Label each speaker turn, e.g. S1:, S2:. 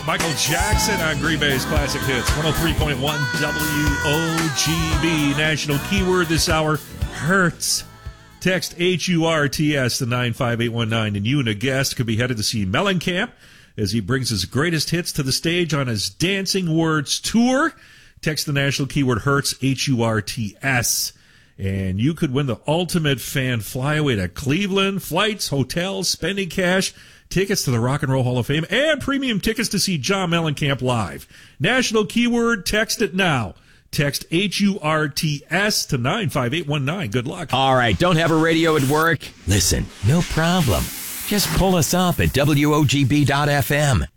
S1: Michael Jackson on Green Bay's Classic Hits. 103.1 WOGB. National keyword this hour, Hurts. Text HURTS to 95819, and you and a guest could be headed to see Mellencamp as he brings his greatest hits to the stage on his Dancing Words tour. Text the national keyword Hurts, HURTS. And you could win the ultimate fan flyaway to Cleveland, flights, hotels, spending cash, tickets to the Rock and Roll Hall of Fame, and premium tickets to see John Mellencamp live. National keyword, text it now. Text HURTS to 95819. Good luck.
S2: All right, don't have a radio at work? Listen, no problem. Just pull us up at WOGB.FM.